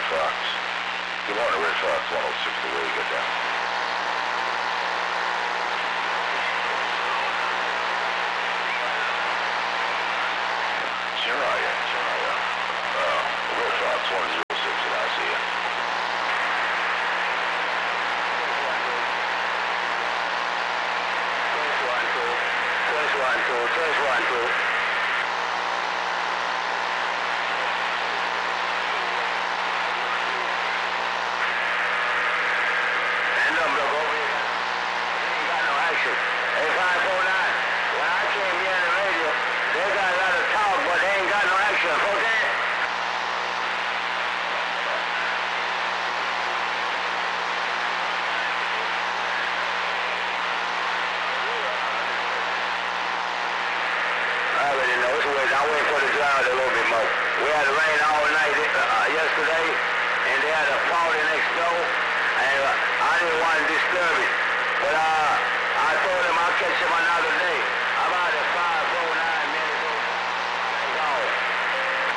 Red Fox. Good morning, Red Fox 106, the way you get down. Jiraiya. Red Fox 106, and I see you. Test one, two. Stand up, look over here. Ain't got no action. A549. When I came here on the radio, they got a lot of talk, but they ain't got no action. Okay? I already know. I'm waiting for the cloud a little bit more. We had rain all night yesterday, and they had a party next door, and I didn't want to disturb it. But I told them I'll catch them another day.